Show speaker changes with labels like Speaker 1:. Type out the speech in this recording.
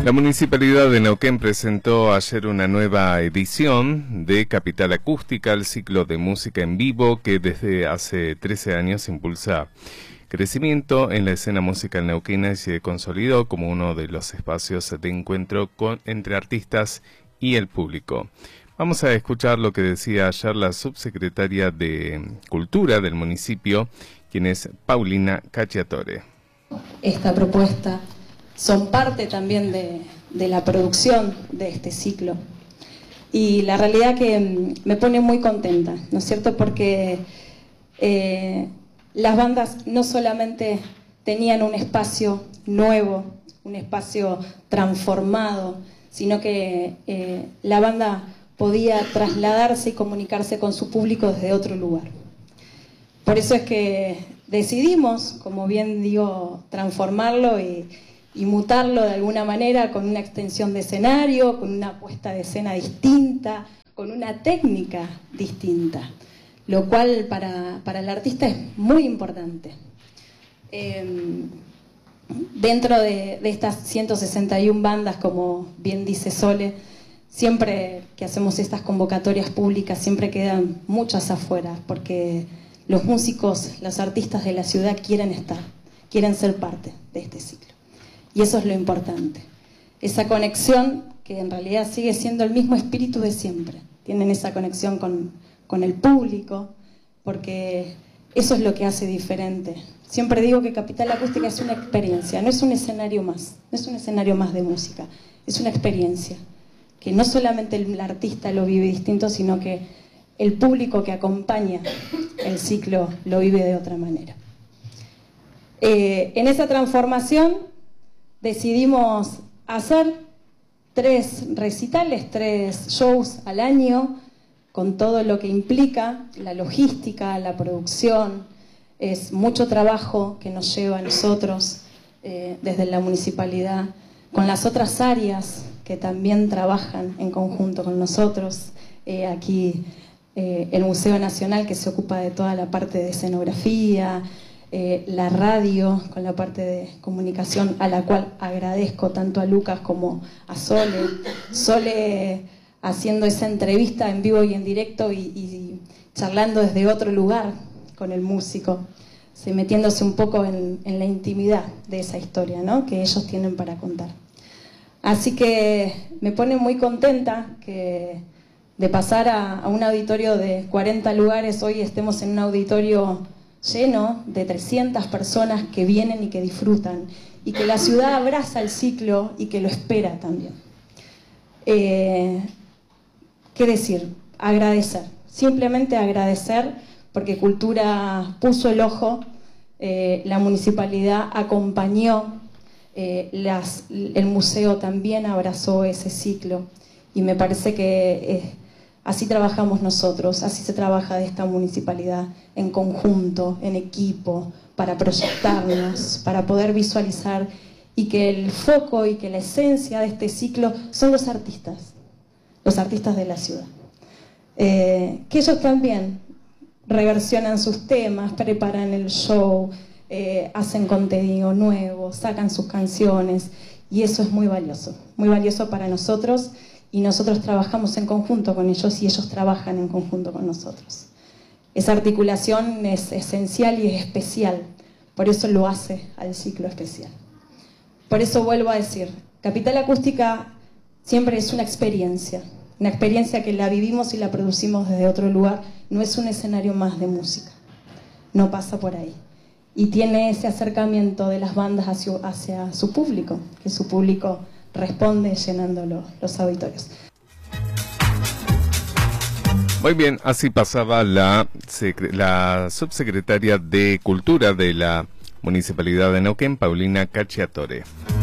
Speaker 1: La Municipalidad de Neuquén presentó ayer una nueva edición de Capital Acústica, el ciclo de música en vivo que desde hace 13 años impulsa crecimiento en la escena musical neuquina y se consolidó como uno de los espacios de encuentro entre artistas y el público. Vamos a escuchar lo que decía ayer la subsecretaria de Cultura del municipio, quien es Paulina Cacciatore.
Speaker 2: Esta propuesta son parte también de la producción de este ciclo. Y la realidad que me pone muy contenta, ¿no es cierto? Porque las bandas no solamente tenían un espacio nuevo, un espacio transformado, sino que la banda podía trasladarse y comunicarse con su público desde otro lugar. Por eso es que decidimos, como bien digo, transformarlo y mutarlo de alguna manera con una extensión de escenario, con una puesta de escena distinta, con una técnica distinta, lo cual para el artista es muy importante. Dentro de estas 161 bandas, como bien dice Sole, siempre que hacemos estas convocatorias públicas siempre quedan muchas afuera, porque los músicos, los artistas de la ciudad quieren estar, quieren ser parte de este ciclo. Y eso es lo importante. Esa conexión que en realidad sigue siendo el mismo espíritu de siempre. Tienen esa conexión con el público, porque eso es lo que hace diferente. Siempre digo que Capital Acústica es una experiencia, no es un escenario más, no es un escenario más de música, es una experiencia. Que no solamente el artista lo vive distinto, sino que el público que acompaña el ciclo lo vive de otra manera. En esa transformación decidimos hacer 3 recitales, 3 shows al año, con todo lo que implica, la logística, la producción. Es mucho trabajo que nos lleva a nosotros desde la municipalidad, con las otras áreas que también trabajan en conjunto con nosotros. Aquí el Museo Nacional, que se ocupa de toda la parte de escenografía, la radio con la parte de comunicación, a la cual agradezco tanto a Lucas como a Sole. Sole haciendo esa entrevista en vivo y en directo y charlando desde otro lugar con el músico, metiéndose un poco en la intimidad de esa historia, ¿no?, que ellos tienen para contar. Así que me pone muy contenta que de pasar a un auditorio de 40 lugares, hoy estemos en un auditorio lleno de 300 personas que vienen y que disfrutan, y que la ciudad abraza el ciclo y que lo espera también. ¿Qué decir? Agradecer, simplemente agradecer, porque Cultura puso el ojo, la municipalidad acompañó, el museo también abrazó ese ciclo, y me parece que así trabajamos nosotros, así se trabaja de esta municipalidad, en conjunto, en equipo, para proyectarnos, para poder visualizar, y que el foco y que la esencia de este ciclo son los artistas de la ciudad. Que ellos también reversionan sus temas, preparan el show, hacen contenido nuevo, sacan sus canciones, y eso es muy valioso para nosotros, y nosotros trabajamos en conjunto con ellos y ellos trabajan en conjunto con nosotros. Esa articulación es esencial y es especial, por eso lo hace al ciclo especial. Por eso vuelvo a decir, Capital Acústica siempre es una experiencia que la vivimos y la producimos desde otro lugar, no es un escenario más de música, no pasa por ahí. Y tiene ese acercamiento de las bandas hacia su público, que su público responde llenando los auditorios.
Speaker 1: Muy bien, así pasaba la subsecretaria de Cultura de la Municipalidad de Neuquén, Paulina Cacciatore.